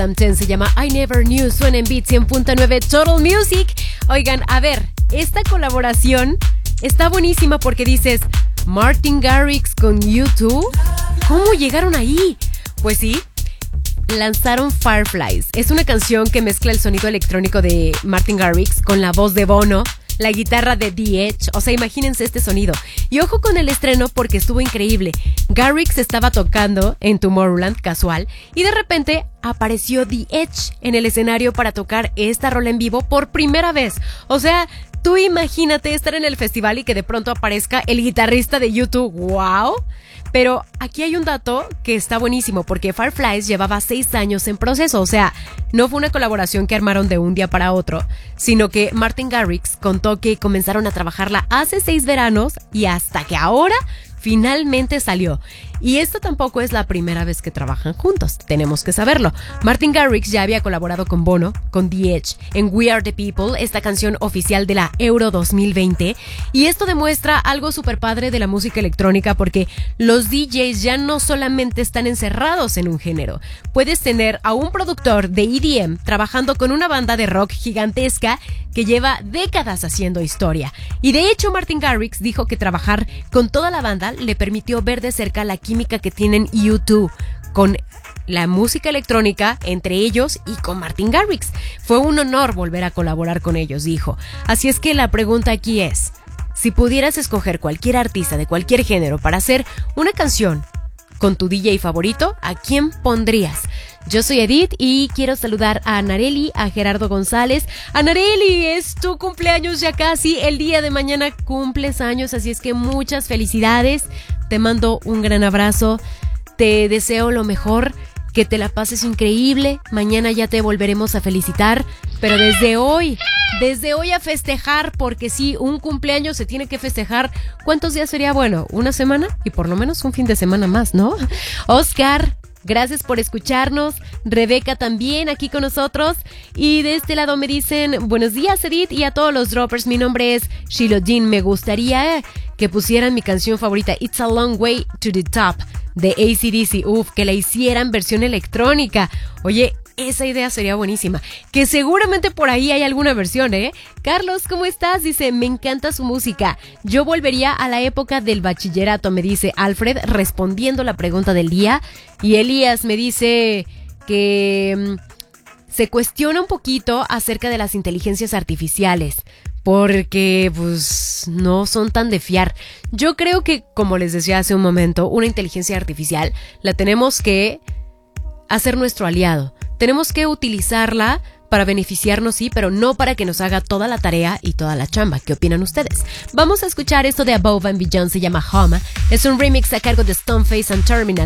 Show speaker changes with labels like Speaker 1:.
Speaker 1: 10 se llama I Never Knew, suena en Beat 100.9 Total Music. Oigan, a ver, esta colaboración está buenísima porque dices, Martin Garrix con U2, ¿cómo llegaron ahí? Pues sí, lanzaron Fireflies. Es una canción que mezcla el sonido electrónico de Martin Garrix con la voz de Bono, la guitarra de The Edge, o sea, imagínense este sonido. Y ojo con el estreno porque estuvo increíble. Garrix estaba tocando en Tomorrowland, casual, y de repente apareció The Edge en el escenario para tocar esta rola en vivo por primera vez. O sea, tú imagínate estar en el festival y que de pronto aparezca el guitarrista de U2. ¡Wow! Pero aquí hay un dato que está buenísimo porque Fireflies llevaba 6 años en proceso, o sea, no fue una colaboración que armaron de un día para otro, sino que Martin Garrix contó que comenzaron a trabajarla hace 6 veranos y hasta que ahora finalmente salió. Y esto tampoco es la primera vez que trabajan juntos, tenemos que saberlo. Martin Garrix ya había colaborado con Bono, con The Edge, en We Are The People, esta canción oficial de la Euro 2020. Y esto demuestra algo súper padre de la música electrónica porque los DJs ya no solamente están encerrados en un género. Puedes tener a un productor de EDM trabajando con una banda de rock gigantesca que lleva décadas haciendo historia. Y de hecho Martin Garrix dijo que trabajar con toda la banda le permitió ver de cerca la química que tienen U2 con la música electrónica entre ellos y con Martin Garrix. Fue un honor volver a colaborar con ellos, dijo. Así es que la pregunta aquí es, si pudieras escoger cualquier artista de cualquier género para hacer una canción con tu DJ favorito, ¿a quién pondrías? Yo soy Edith y quiero saludar a Nareli, a Gerardo González. Nareli, es tu cumpleaños ya casi, el día de mañana cumples años, así es que muchas felicidades, te mando un gran abrazo, te deseo lo mejor, que te la pases increíble, mañana ya te volveremos a felicitar, pero desde hoy a festejar, porque sí, un cumpleaños se tiene que festejar. ¿Cuántos días sería bueno? ¿Una semana? Y por lo menos un fin de semana más, ¿no? Oscar, gracias por escucharnos. Rebeca también aquí con nosotros. Y de este lado me dicen, buenos días Edith y a todos los droppers. Mi nombre es Shilodin. Me gustaría que pusieran mi canción favorita, It's a Long Way to the Top, de AC/DC. Que la hicieran versión electrónica. Oye, esa idea sería buenísima. Que seguramente por ahí hay alguna versión, ¿eh? Carlos, ¿cómo estás? Dice, me encanta su música. Yo volvería a la época del bachillerato, me dice Alfred, respondiendo la pregunta del día. Y Elías me dice que se cuestiona un poquito acerca de las inteligencias artificiales, porque pues no son tan de fiar. Yo creo que, como les decía hace un momento, una inteligencia artificial la tenemos que hacer nuestro aliado. Tenemos que utilizarla para beneficiarnos, sí, pero no para que nos haga toda la tarea y toda la chamba. ¿Qué opinan ustedes? Vamos a escuchar esto de Above and Beyond, se llama Home. Es un remix a cargo de Stoneface and Terminal.